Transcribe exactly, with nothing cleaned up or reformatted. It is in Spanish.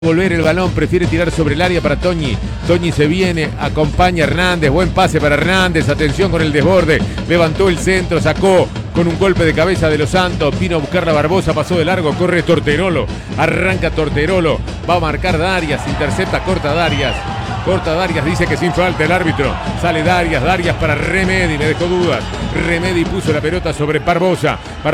Volver el balón, prefiere tirar sobre el área para Toñi. Toñi se viene, acompaña a Hernández, buen pase para Hernández, atención con el desborde, levantó el centro, sacó con un golpe de cabeza de Los Santos, vino a buscar la Barbosa, pasó de largo, corre Torterolo, arranca Torterolo, va a marcar Darias, intercepta, corta Darias, corta Darias, dice que sin falta el árbitro, sale Darias, Darias para Remedi, me dejó dudas, Remedi puso la pelota sobre Barbosa.